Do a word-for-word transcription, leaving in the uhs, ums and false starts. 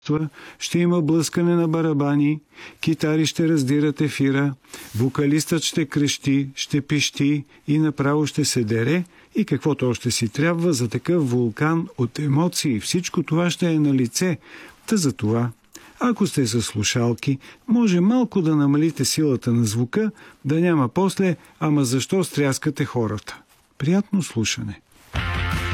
ще има блъскане на барабани, китари ще раздират ефира, вокалистът ще крещи, ще пищи и направо ще се дере и каквото още си трябва за такъв вулкан от емоции. Всичко това ще е на лице. Та за това, ако сте със слушалки, може малко да намалите силата на звука, да няма после, ама защо стряскате хората. Приятно слушане!